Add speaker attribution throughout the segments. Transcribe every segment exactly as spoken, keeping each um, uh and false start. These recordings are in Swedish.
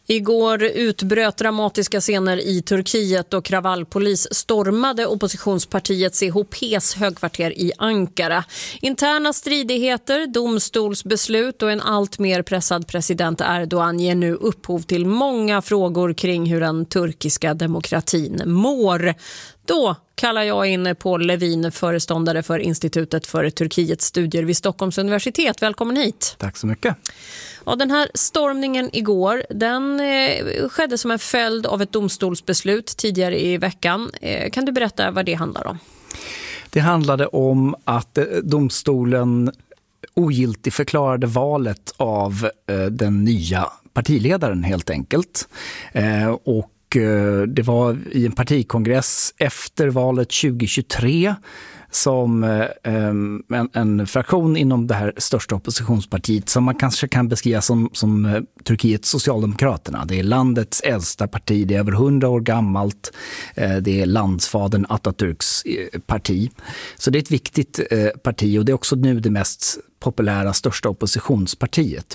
Speaker 1: Igår utbröt dramatiska scener i Turkiet och kravallpolis stormade oppositionspartiet C H P:s högkvarter i Ankara. Interna stridigheter, domstolsbeslut och en allt mer pressad president Erdogan ger nu upphov till många frågor kring hur den turkiska demokratin mår. Då kallar jag in Paul Levin, föreståndare för Institutet för Turkiets studier vid Stockholms universitet. Välkommen hit.
Speaker 2: Tack så mycket.
Speaker 1: Ja, den här stormningen igår, den eh, skedde som en följd av ett domstolsbeslut tidigare i veckan. Eh, kan du berätta vad det handlar om?
Speaker 2: Det handlade om att eh, domstolen ogiltigt förklarade valet av eh, den nya partiledaren helt enkelt. Eh, och det var i en partikongress efter valet tjugohundratjugotre som en, en fraktion inom det här största oppositionspartiet som man kanske kan beskriva som, som Turkiets Socialdemokraterna. Det är landets äldsta parti, det är över hundra år gammalt, det är landsfadern Atatürks parti. Så det är ett viktigt parti och det är också nu det mest populära största oppositionspartiet.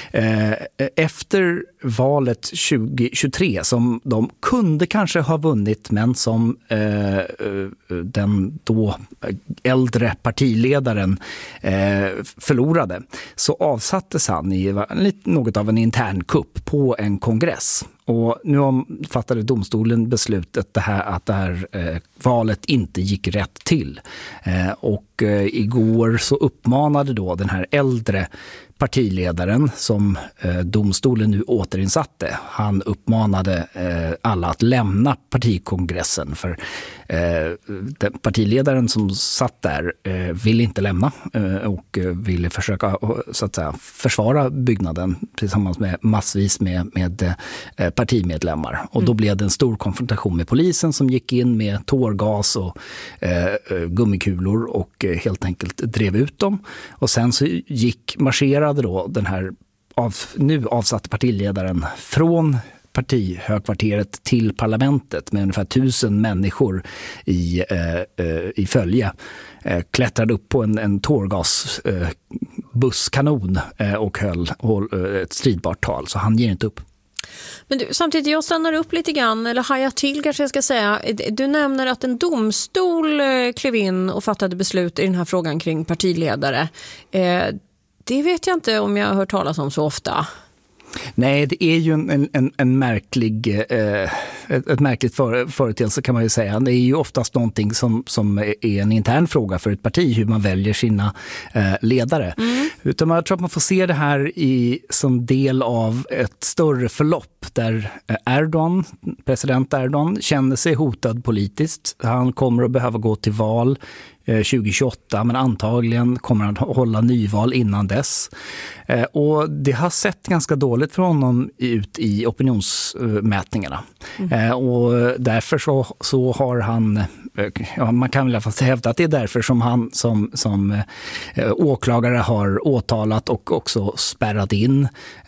Speaker 2: Efter valet tjugohundratjugotre som de kunde kanske ha vunnit men som den då äldre partiledaren förlorade så avsattes han i något av en intern kupp på en kongress. Och nu fattade domstolen beslutet det här, att det här eh, valet inte gick rätt till. Eh, och eh, igår så uppmanade då den här äldre partiledaren som eh, domstolen nu återinsatte. Han uppmanade eh, alla att lämna partikongressen för eh, den partiledaren som satt där eh, ville inte lämna eh, och ville försöka så att säga, försvara byggnaden tillsammans med massvis med, med eh, partimedlemmar. Och då blev det en stor konfrontation med polisen som gick in med tårgas och eh, gummikulor och eh, helt enkelt drev ut dem. Och sen så gick marscherade då den här av, nu avsatta partiledaren från partihögkvarteret till parlamentet med ungefär tusen människor i, eh, i följe. Eh, klättrade upp på en, en tårgasbusskanon eh, och höll, höll ett stridbart tal. Så han ger inte upp.
Speaker 1: Men du, samtidigt, jag stannar upp lite grann, eller hajar till kanske jag ska säga. Du nämner att en domstol klev in och fattade beslut i den här frågan kring partiledare. Eh, det vet jag inte om jag har hört talas om så ofta.
Speaker 2: Nej, det är ju en, en, en märklig, eh, ett, ett märkligt för, företeelse kan man ju säga. Det är ju oftast någonting som, som är en intern fråga för ett parti, hur man väljer sina eh, ledare. Mm. Utan jag tror att man får se det här i, som del av ett större förlopp där Erdogan, president Erdogan, känner sig hotad politiskt. Han kommer att behöva gå till val tjugohundratjugoåtta men antagligen kommer han hålla nyval innan dess. Och det har sett ganska dåligt för honom ut i opinionsmätningarna. Mm. Och därför så, så har han, ja, man kan väl i alla fall hävda att det är därför som han som, som åklagare har åtalat och också spärrat in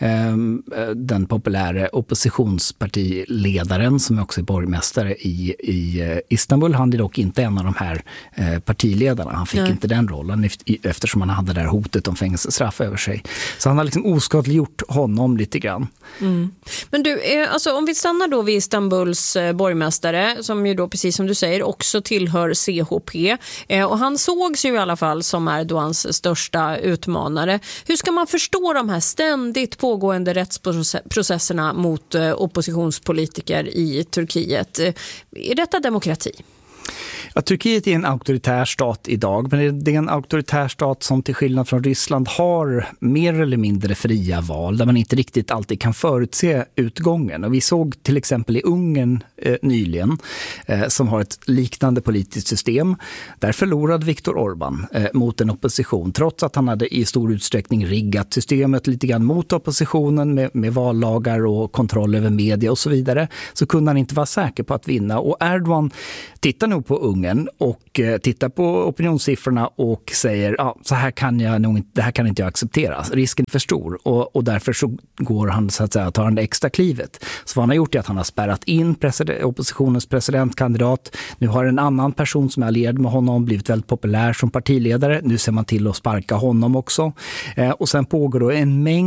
Speaker 2: den populära oppositionspartiledaren som också är borgmästare i, i Istanbul. Han är dock inte en av de här partiledarna. Han fick Nej. inte den rollen eftersom han hade det här hotet om fängelsestraff över sig. Så han har liksom oskadliggjort honom lite grann. Mm.
Speaker 1: Men du, alltså om vi stannar då vid Istanbuls borgmästare som ju då precis som du säger också tillhör C H P och han sågs ju i alla fall som Erdogans största utmanare. Hur ska man förstå de här ständigt pågående rättsprocesserna mot oppositionspolitiker i Turkiet? Är detta demokrati?
Speaker 2: Ja, Turkiet är en auktoritär stat idag, men det är en auktoritär stat som till skillnad från Ryssland har mer eller mindre fria val där man inte riktigt alltid kan förutse utgången. Och vi såg till exempel i Ungern eh, nyligen eh, som har ett liknande politiskt system. Där förlorade Viktor Orbán eh, mot en opposition trots att han hade i stor utsträckning riggat systemet lite grann mot oppositionen med, med vallagar och kontroll över media och så vidare. Så kunde han inte vara säker på att vinna. Och Erdogan tittar nog på Ungern och eh, tittar på opinionssiffrorna och säger ja, så här kan jag nog inte, det här kan inte jag acceptera. Risken är för stor och, och därför så går han så att säga, tar han det extra klivet. Så vad han har gjort är att han har spärrat in president, oppositionens presidentkandidat. Nu har en annan person som är allierad med honom blivit väldigt populär som partiledare. Nu ser man till att sparka honom också. Eh, och sen pågår då en mängd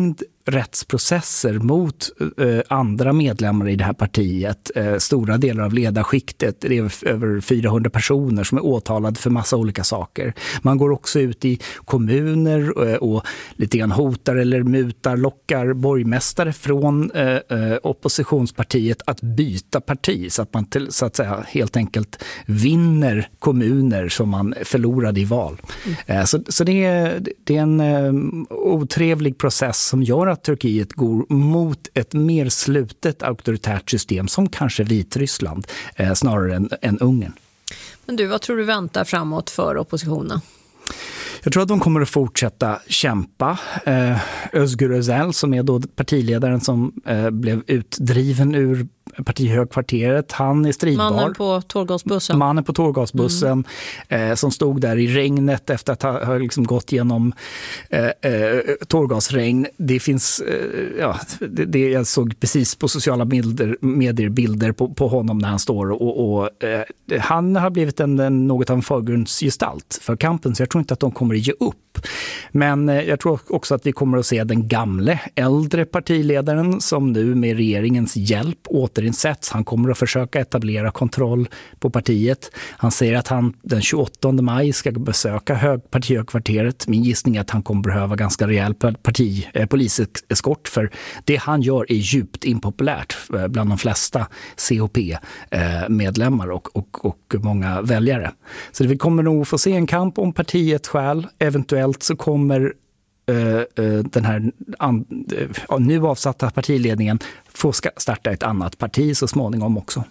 Speaker 2: rättsprocesser mot eh, andra medlemmar i det här partiet. Eh, stora delar av ledarskiktet, det är över fyrahundra personer som är åtalade för massa olika saker. Man går också ut i kommuner eh, och lite grann hotar eller mutar, lockar borgmästare från eh, eh, oppositionspartiet att byta parti så att man till, så att säga helt enkelt vinner kommuner som man förlorade i val. Mm. Eh, så så det, är, det är en eh, otrevlig process som gör att Turkiet går mot ett mer slutet auktoritärt system som kanske Vitryssland eh, snarare än, än Ungern.
Speaker 1: Men du, vad tror du väntar framåt för oppositionen?
Speaker 2: Jag tror att de kommer att fortsätta kämpa. Eh, Özgür Özel, som är då partiledaren som eh, blev utdriven ur partihögkvarteret, han är stridbar.
Speaker 1: Mannen på tårgasbussen.
Speaker 2: Mannen på tårgasbussen mm. eh, som stod där i regnet efter att ha, ha liksom gått igenom eh, eh, tårgasregn. Det finns, eh, ja, det, det, jag såg precis på sociala bilder, medier bilder på, på honom när han står och, och eh, han har blivit en, en, något av en förgrundsgestalt för kampen, så jag tror inte att de kommer att ge upp. Men eh, jag tror också att vi kommer att se den gamle, äldre partiledaren som nu med regeringens hjälp återinsätts. Han kommer att försöka etablera kontroll på partiet. Han säger att han den tjugoåttonde maj ska besöka hög, partihögkvarteret. Min gissning är att han kommer behöva ganska rejäl parti, eh, poliseskort, för det han gör är djupt impopulärt bland de flesta C H P-medlemmar och, och, och många väljare. Så vi kommer nog få se en kamp om partiet själv. Eventuellt så kommer uh, uh, den här an, uh, nu avsatta partiledningen få starta ett annat parti så småningom också.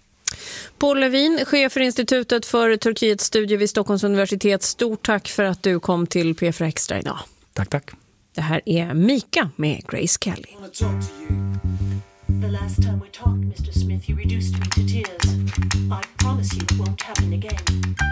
Speaker 1: Paul Levin, chef för Institutet för Turkiets studier vid Stockholms universitet. Stort tack för att du kom till P fyra Extra idag.
Speaker 2: Tack, tack.
Speaker 1: Det här är Mika med Grace Kelly.
Speaker 3: The last time we talked, Mister Smith, you reduced me to tears. I promise you it won't happen again.